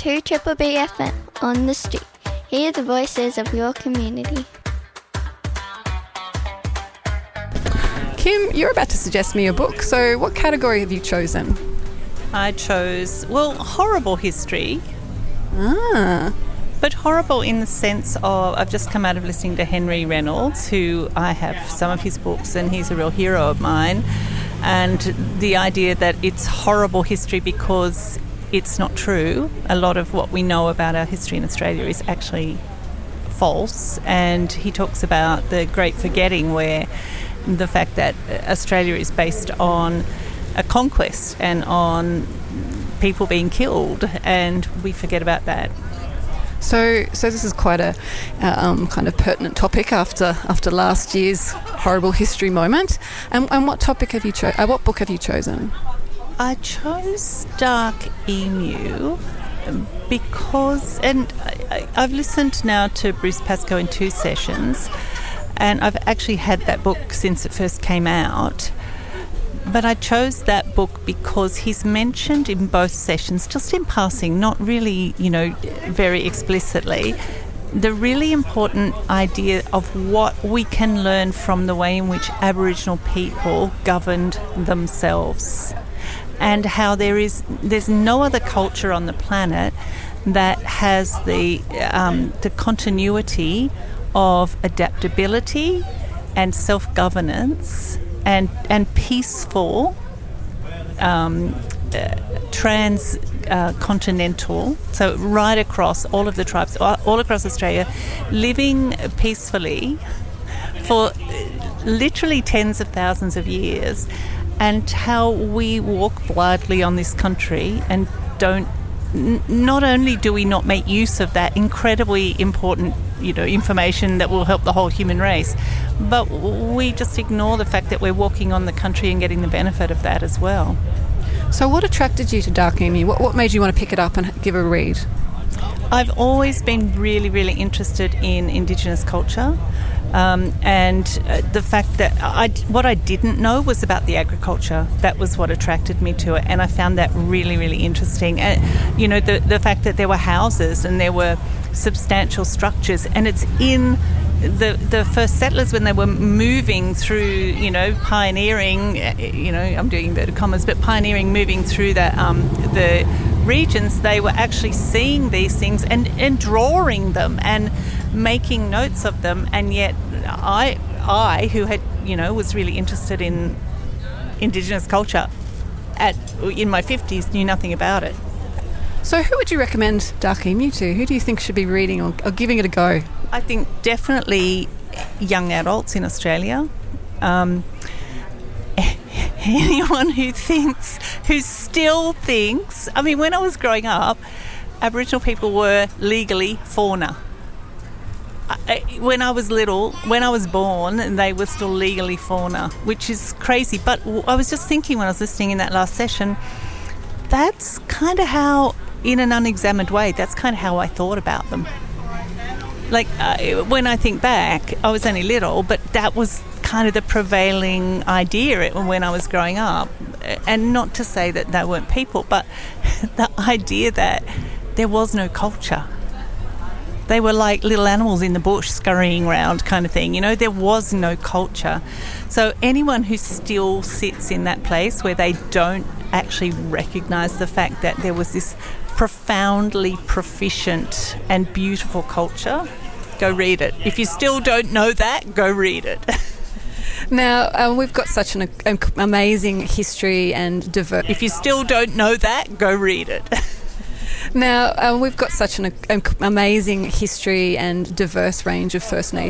to Triple B FM on the street. Hear the voices of your community. Kim, you're about to suggest me a book, so what category have you chosen? I chose, horrible history. Ah. But horrible in the sense of, I've just come out of listening to Henry Reynolds, who I have some of his books and he's a real hero of mine. And the idea that it's horrible history because it's not true. A lot of what we know about our history in Australia is actually false. And he talks about the Great Forgetting, where the fact that Australia is based on a conquest and on people being killed, and we forget about that. So this is quite a kind of pertinent topic after last year's horrible history moment. And what topic have you what book have you chosen? I chose Dark Emu because, and I've listened now to Bruce Pascoe in 2 sessions, and I've actually had that book since it first came out. But I chose that book because he's mentioned in both sessions, just in passing, not really, very explicitly, the really important idea of what we can learn from the way in which Aboriginal people governed themselves, and how there's no other culture on the planet that has the continuity of adaptability and self-governance and peaceful transcontinental, so right across all of the tribes, all across Australia, living peacefully for literally tens of thousands of years, and how we walk blindly on this country and not only do we not make use of that incredibly important information that will help the whole human race, but we just ignore the fact that we're walking on the country and getting the benefit of that as well. So what attracted you to Dark Emu? What made you want to pick it up and give it a read? I've always been really, really interested in Indigenous culture, and the fact that what I didn't know was about the agriculture. That was what attracted me to it, and I found that really, really interesting. And the fact that there were houses and there were substantial structures, and it's in the first settlers when they were moving through, pioneering, I'm doing inverted commas, but pioneering, moving through the regions, they were actually seeing these things and drawing them and making notes of them. And yet I who had, was really interested in Indigenous culture in my 50s, knew nothing about it. So who would you recommend Dark Emu to? Who do you think should be reading or giving it a go? I think definitely young adults in Australia. Anyone who still thinks, when I was growing up, Aboriginal people were legally fauna. When I was little, when I was born, they were still legally fauna, which is crazy. But I was just thinking when I was listening in that last session, that's kind of how, in an unexamined way, that's kind of how I thought about them. When I think back, I was only little, but that was kind of the prevailing idea when I was growing up. And not to say that they weren't people, but the idea that there was no culture. They were like little animals in the bush scurrying around kind of thing. There was no culture. So anyone who still sits in that place where they don't actually recognise the fact that there was this profoundly proficient and beautiful culture, go read it. If you still don't know that, go read it. Now, we've got such an amazing history and diverse... If you still don't know that, go read it. Now, we've got such an amazing history and diverse range of First Nations